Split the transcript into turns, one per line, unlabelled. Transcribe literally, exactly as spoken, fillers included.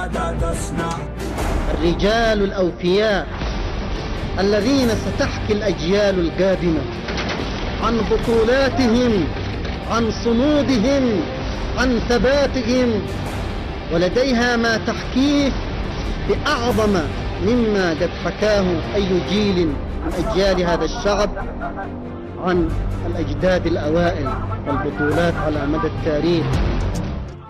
ماذا تصنع؟
الرجال الأوفياء الذين ستحكي الأجيال القادمة عن بطولاتهم، عن صمودهم، عن ثباتهم، ولديها ما تحكيه بأعظم مما قد حكاه أي جيل من أجيال هذا الشعب عن الأجداد الأوائل والبطولات على مدى التاريخ.